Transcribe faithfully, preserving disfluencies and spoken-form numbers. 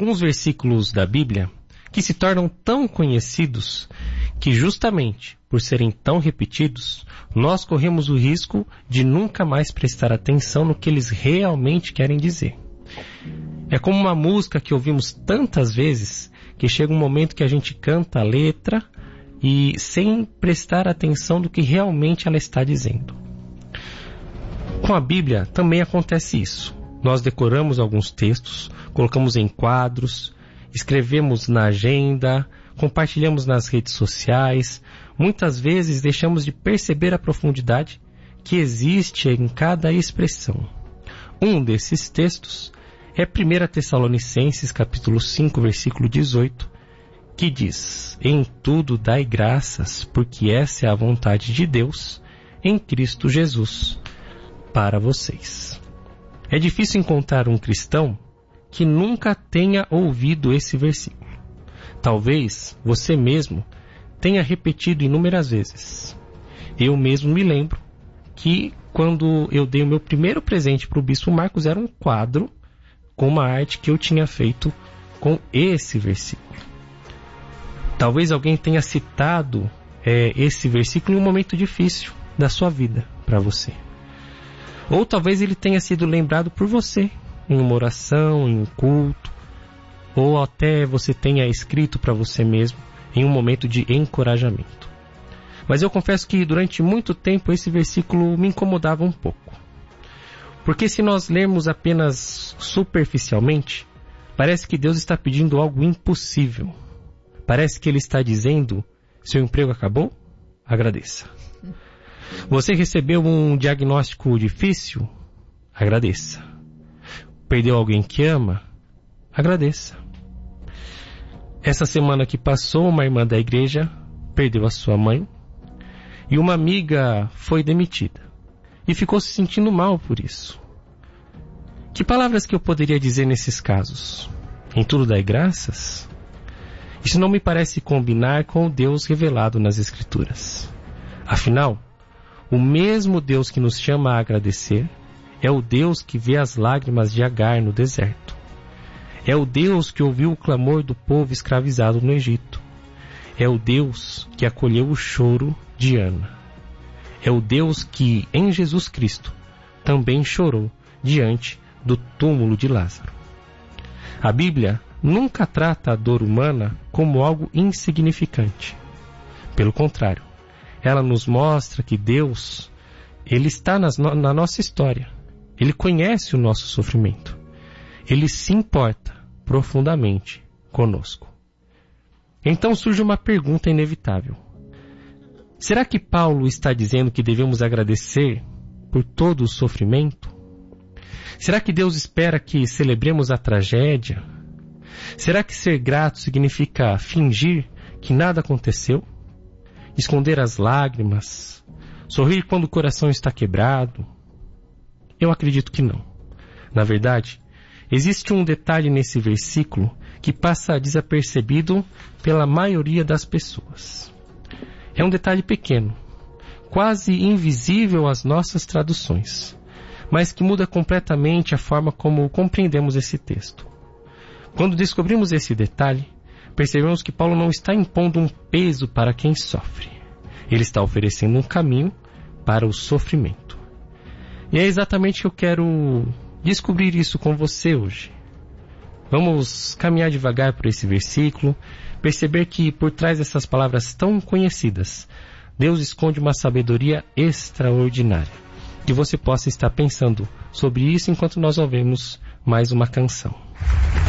alguns versículos da Bíblia que se tornam tão conhecidos que justamente por serem tão repetidos, nós corremos o risco de nunca mais prestar atenção no que eles realmente querem dizer. É como uma música que ouvimos tantas vezes que chega um momento que a gente canta a letra e sem prestar atenção no que realmente ela está dizendo. Com a Bíblia também acontece isso. Nós decoramos alguns textos, colocamos em quadros, escrevemos na agenda, compartilhamos nas redes sociais. Muitas vezes deixamos de perceber a profundidade que existe em cada expressão. Um desses textos é primeira Tessalonicenses, capítulo cinco, versículo dezoito, que diz: em tudo dai graças, porque essa é a vontade de Deus em Cristo Jesus para vocês. É difícil encontrar um cristão que nunca tenha ouvido esse versículo. Talvez você mesmo tenha repetido inúmeras vezes. Eu mesmo me lembro que quando eu dei o meu primeiro presente para o Bispo Marcos era um quadro com uma arte que eu tinha feito com esse versículo. Talvez alguém tenha citado é, esse versículo em um momento difícil da sua vida para você. Ou talvez ele tenha sido lembrado por você em uma oração, em um culto, ou até você tenha escrito para você mesmo em um momento de encorajamento. Mas eu confesso que durante muito tempo esse versículo me incomodava um pouco. Porque se nós lermos apenas superficialmente, parece que Deus está pedindo algo impossível. Parece que Ele está dizendo: seu emprego acabou? Agradeça. Você recebeu um diagnóstico difícil? Agradeça. Perdeu alguém que ama? Agradeça. Essa semana que passou, uma irmã da igreja perdeu a sua mãe e uma amiga foi demitida e ficou se sentindo mal por isso. Que palavras que eu poderia dizer nesses casos? Em tudo dai graças? Isso não me parece combinar com o Deus revelado nas Escrituras. Afinal, o mesmo Deus que nos chama a agradecer é o Deus que vê as lágrimas de Agar no deserto. É o Deus que ouviu o clamor do povo escravizado no Egito. É o Deus que acolheu o choro de Ana. É o Deus que, em Jesus Cristo, também chorou diante do túmulo de Lázaro. A Bíblia nunca trata a dor humana como algo insignificante. Pelo contrário, ela nos mostra que Deus, Ele está nas, na nossa história. Ele conhece o nosso sofrimento. Ele se importa profundamente conosco. Então surge uma pergunta inevitável. Será que Paulo está dizendo que devemos agradecer por todo o sofrimento? Será que Deus espera que celebremos a tragédia? Será que ser grato significa fingir que nada aconteceu? Esconder as lágrimas? Sorrir quando o coração está quebrado? Eu acredito que não. Na verdade, existe um detalhe nesse versículo que passa desapercebido pela maioria das pessoas. É um detalhe pequeno, quase invisível às nossas traduções, mas que muda completamente a forma como compreendemos esse texto. Quando descobrimos esse detalhe, percebemos que Paulo não está impondo um peso para quem sofre. Ele está oferecendo um caminho para o sofrimento. E é exatamente que eu quero descobrir isso com você hoje. Vamos caminhar devagar por esse versículo, perceber que por trás dessas palavras tão conhecidas, Deus esconde uma sabedoria extraordinária. Que você possa estar pensando sobre isso enquanto nós ouvimos mais uma canção.